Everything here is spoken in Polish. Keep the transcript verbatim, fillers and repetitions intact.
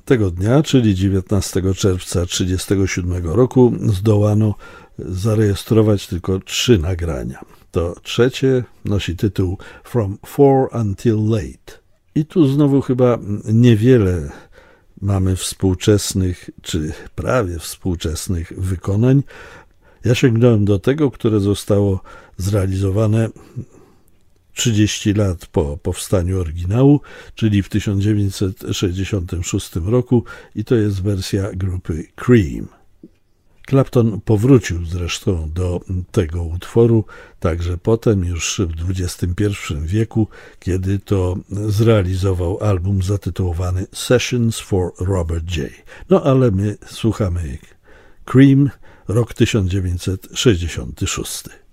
Tego dnia, czyli dziewiętnastego czerwca tysiąc dziewięćset trzydziestego siódmego roku, zdołano zarejestrować tylko trzy nagrania. To trzecie nosi tytuł From Four Until Late. I tu znowu chyba niewiele mamy współczesnych, czy prawie współczesnych wykonań. Ja sięgnąłem do tego, które zostało zrealizowane trzydzieści lat po powstaniu oryginału, czyli w tysiąc dziewięćset sześćdziesiątym szóstym roku, i to jest wersja grupy Cream. Clapton powrócił zresztą do tego utworu także potem, już w dwudziestym pierwszym wieku, kiedy to zrealizował album zatytułowany Sessions for Robert J. No ale my słuchamy Cream, rok tysiąc dziewięćset sześćdziesiąty szósty.